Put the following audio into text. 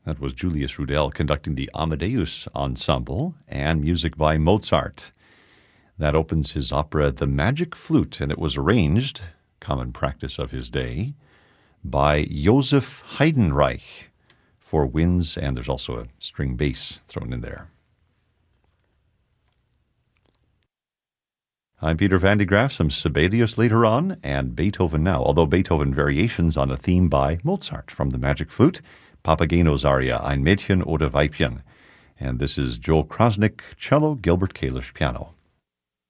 That was Julius Rudel conducting the Amadeus Ensemble and music by Mozart. That opens his opera The Magic Flute, and it was arranged, common practice of his day, by Joseph Heidenreich for winds, and there's also a string bass thrown in there. I'm Peter Van de Graaf, some Sibelius later on, and Beethoven now, although Beethoven variations on a theme by Mozart from The Magic Flute, Papageno's aria, Ein Mädchen oder Weibchen. And this is Joel Krasnick, cello, Gilbert Kalish, piano.